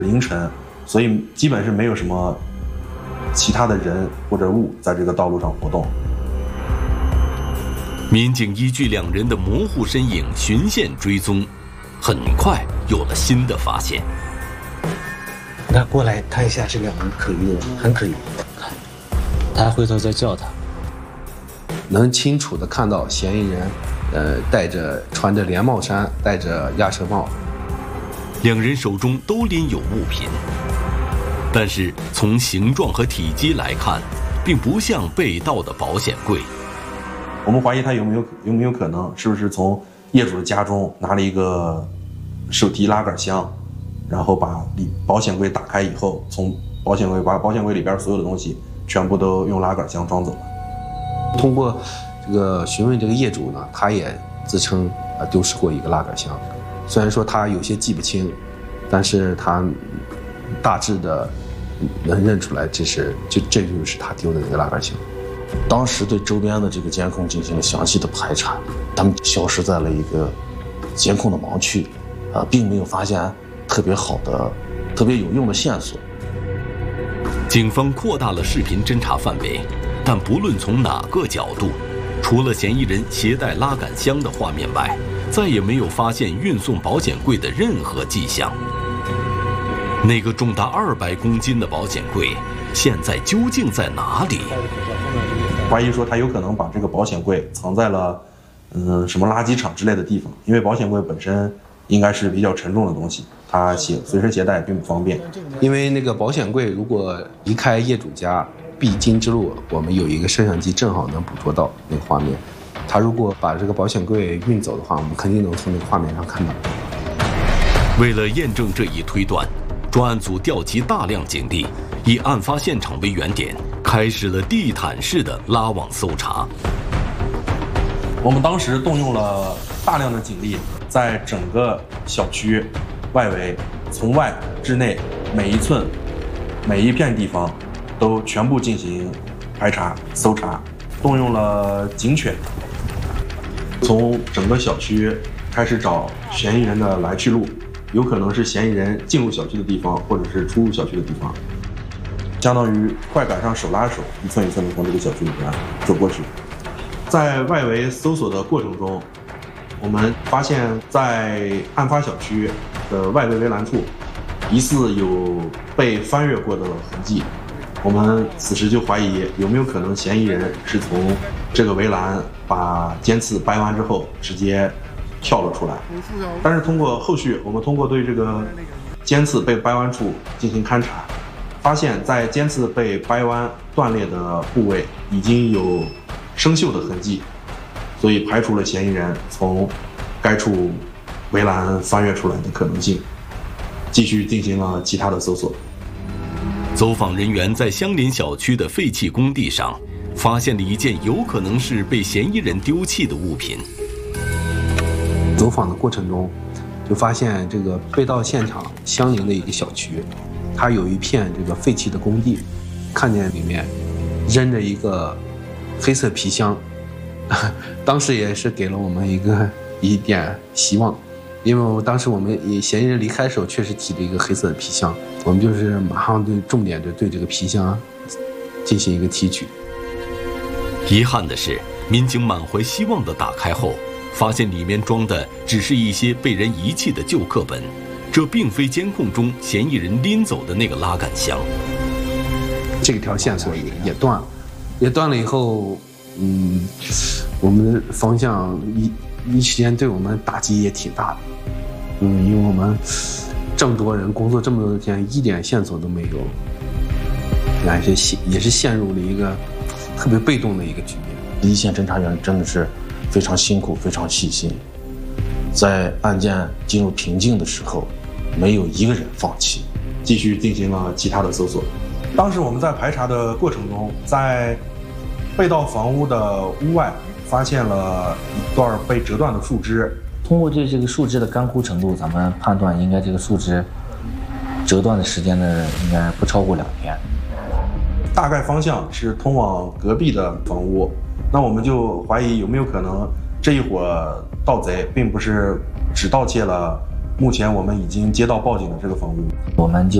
凌晨，所以基本是没有什么其他的人或者物在这个道路上活动。 民警依据2人的模糊身影循线追踪，很快有了新的发现。 那过来看一下这2人可疑的人，很可疑。 他回头再叫他， 能清楚地看到嫌疑人，穿着连帽衫，戴着鸭舌帽。 2人手中都拎有物品，但是从形状和体积来看，并不像被盗的保险柜。 我们怀疑他有没有可能，是不是从业主的家中拿了一个手提拉杆箱，然后把保险柜打开以后，把保险柜里边所有的东西全部都用拉杆箱装走了。 通过这个询问这个业主呢，他也自称丢失过一个拉杆箱，虽然说他有些记不清，但是他大致的能认出来，这就是他丢的那个拉杆箱。 当时对周边的这个监控进行了详细的排查，他们消失在了一个监控的盲区，并没有发现特别有用的线索。 警方扩大了视频侦查范围，但不论从哪个角度，除了嫌疑人携带拉杆箱的画面外，再也没有发现运送保险柜的任何迹象。那个重达200公斤的保险柜，现在究竟在哪里？ 怀疑说他有可能把这个保险柜藏在了，什么垃圾场之类的地方，因为保险柜本身应该是比较沉重的东西，他随身携带并不方便。 因为那个保险柜如果离开业主家必经之路，我们有一个摄像机正好能捕捉到那个画面。他如果把这个保险柜运走的话，我们肯定能从那个画面上看到。 为了验证这一推断，专案组调集大量警力，以案发现场为原点，开始了地毯式的拉网搜查。 我们当时动用了大量的警力，在整个小区外围，从外至内，每一寸、每一片地方，都全部进行排查搜查，动用了警犬，从整个小区开始找嫌疑人的来去路，有可能是嫌疑人进入小区的地方，或者是出入小区的地方，相当于快赶上手拉手，一寸一寸的从这个小区里边走过去。在外围搜索的过程中，我们发现在案发小区的外围围栏处，疑似有被翻越过的痕迹。我们此时就怀疑有没有可能嫌疑人是从这个围栏把尖刺掰弯之后直接跳了出来。但是我们通过对这个尖刺被掰弯处进行勘查，发现在尖刺被掰弯断裂的部位已经有生锈的痕迹，所以排除了嫌疑人从该处围栏翻越出来的可能性，继续进行了其他的搜索。 走访人员在相邻小区的废弃工地上，发现了一件有可能是被嫌疑人丢弃的物品。 走访的过程中，就发现这个被盗现场相邻的一个小区，它有一片这个废弃的工地，看见里面扔着一个黑色皮箱，当时也是给了我们一点希望，因为当时我们嫌疑人离开的时候确实提了一个黑色的皮箱，我们就是马上重点对这个皮箱进行一个提取。 遗憾的是，民警满怀希望地打开后，发现里面装的只是一些被人遗弃的旧课本，这并非监控中嫌疑人拎走的那个拉杆箱。 这条线索也断了以后，我们的方向一时间对我们打击也挺大的，因为我们这么多人工作这么多天，一点线索都没有，也是陷入了一个特别被动的一个局面。 一线侦查员真的是非常辛苦，非常细心，在案件进入瓶颈的时候，没有一个人放弃， 继续进行了其他的搜索。当时我们在排查的过程中，在被盗房屋的屋外发现了一段被折断的树枝。 通过对这个树枝的干枯程度，咱们判断应该这个树枝折断的时间呢，应该不超过2天。 大概方向是通往隔壁的房屋，那我们就怀疑有没有可能这一伙盗贼并不是只盗窃了目前我们已经接到报警的这个房屋， 我们就